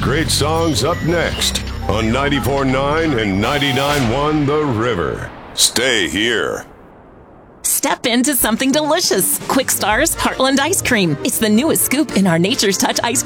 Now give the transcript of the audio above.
great songs up next on 94.9 and 99.1 The River. Stay here. Step into something delicious. Quick Star's Heartland Ice Cream. It's the newest scoop in our Nature's Touch ice cream